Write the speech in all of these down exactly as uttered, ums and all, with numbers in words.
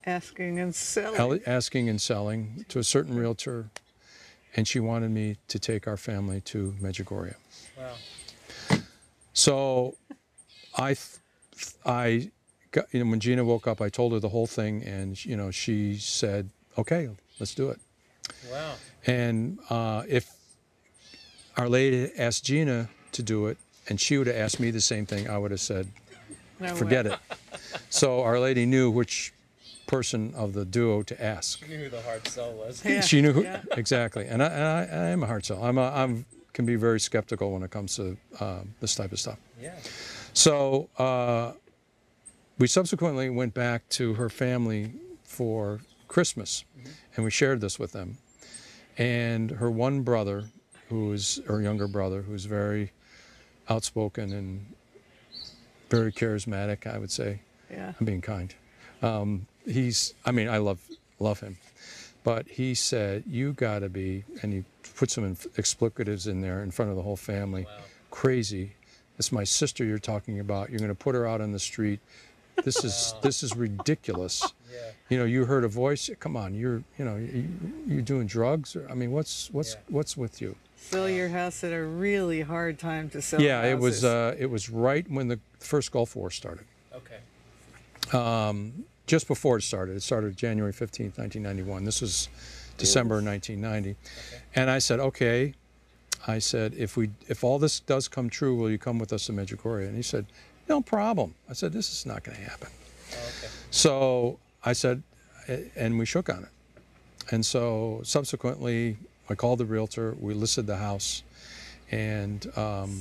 Asking and selling. asking and selling to a certain realtor, and she wanted me to take our family to Medjugorje. Wow. So I, I, got, you know, when Gina woke up, I told her the whole thing, and you know, she said, "Okay, let's do it." Wow. And uh, if Our Lady asked Gina to do it, and she would have asked me the same thing, I would have said, No "Forget way. it." So Our Lady knew which person of the duo to ask. She knew who the hard sell was. Yeah, She knew who, yeah. exactly, and I, and I, I am a hard sell. I'm, a, I'm can be very skeptical when it comes to uh, this type of stuff. Yeah. So uh, we subsequently went back to her family for Christmas, mm-hmm. and we shared this with them. And her one brother, who is her younger brother, who's very outspoken and very charismatic, I would say. Yeah. I'm being kind. Um, he's, I mean, I love love him, but he said, "You got to be," and he put some explicatives in there in front of the whole family. Wow. "Crazy! It's my sister you're talking about. You're going to put her out on the street. This is Wow. this is ridiculous. Yeah. You know, you heard a voice. Come on, you're you know you, you're doing drugs. Or, I mean, what's what's Yeah. what's with you?" Sell your house at a really hard time to sell Yeah, houses. it was uh, it was right when the first Gulf War started. Okay. Um, just before it started. It started January fifteenth, nineteen ninety-one. This was December nineteen ninety. Okay. And I said, "Okay." I said, if we if all this does come true, will you come with us to Medjugorje? And he said, "No problem." I said, "This is not going to happen." Oh, okay. So I said, and we shook on it. And so subsequently, I called the realtor, we listed the house, and um,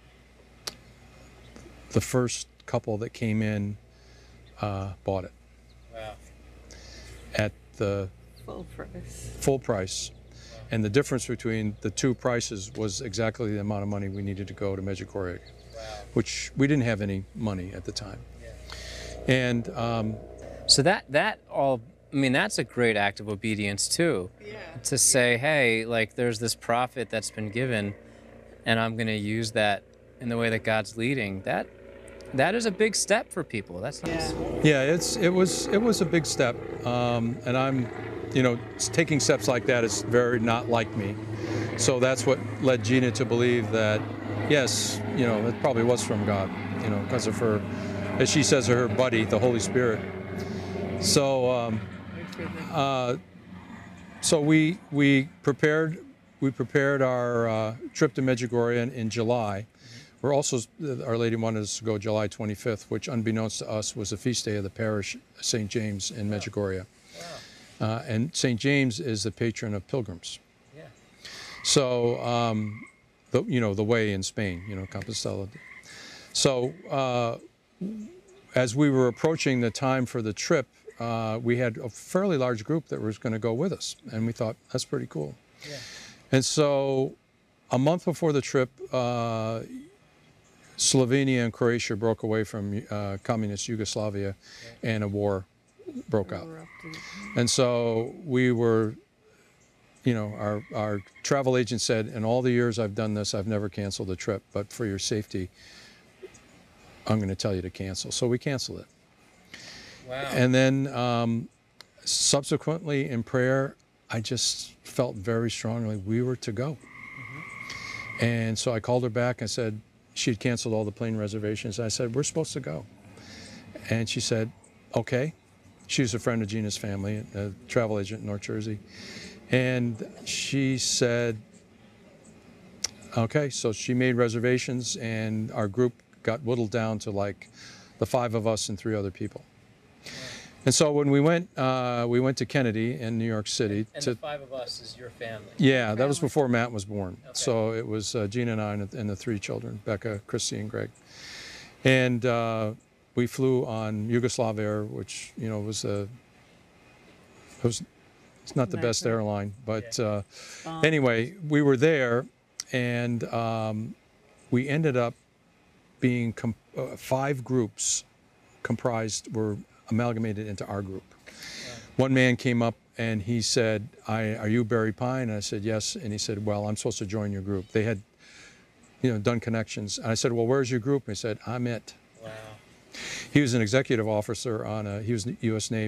the first couple that came in uh, bought it Wow. at the full price. full price. And the difference between the two prices was exactly the amount of money we needed to go to Medjugorje, Wow. which we didn't have any money at the time. Yeah. And um, So that that all, I mean, that's a great act of obedience too. Yeah. To say, hey, like there's this profit that's been given, and I'm going to use that in the way that God's leading. That that is a big step for people. That's not Yeah. small. yeah, it's it was it was a big step, um, and I'm, you know, taking steps like that is very not like me. So that's what led Gina to believe that, yes, you know, it probably was from God, you know, because of her, as she says, her buddy, the Holy Spirit. So, um, uh, so we we prepared we prepared our uh, trip to Medjugorje in, in July. We're also, Our Lady wanted us to go July twenty-fifth, which, unbeknownst to us, was a feast day of the parish Saint James in Medjugorje. Wow. Uh, and Saint James is the patron of pilgrims. Yeah. So, um, the, you know, the way in Spain, you know, Compostela. So, uh, as we were approaching the time for the trip, uh, we had a fairly large group that was going to go with us, and we thought, that's pretty cool. Yeah. And so, a month before the trip, uh, Slovenia and Croatia broke away from uh, communist Yugoslavia, and a war broke out. And so we were, you know, our, our travel agent said, in all the years I've done this, I've never canceled a trip, but for your safety, I'm going to tell you to cancel. So we canceled it. Wow. And then um, subsequently in prayer, I just felt very strongly we were to go. Mm-hmm. And so I called her back. I said, she had canceled all the plane reservations. I said, we're supposed to go. And she said, okay. She was a friend of Gina's family, a travel agent in North Jersey. And she said, okay. So she made reservations, and our group got whittled down to like the five of us and three other people. And so when we went, uh, we went to Kennedy in New York City. And to, the five of us is your family. yeah, that was before Matt was born. Okay. So it was uh, Gina and I and, and the three children, Becca, Christy, and Greg. And uh, we flew on Yugoslav Air, which, you know, was a, it was, it's not the Not best good. airline, but Yeah. uh, Um, anyway, we were there, and um, we ended up being com- uh, five groups comprised, were amalgamated into our group. One man came up and he said, I, are you Barry Pine? And I said, yes. And he said, well, I'm supposed to join your group. They had, you know, done connections. And I said, well, where's your group? And he said, I'm it. Wow. He was an executive officer on a, he was U S Navy.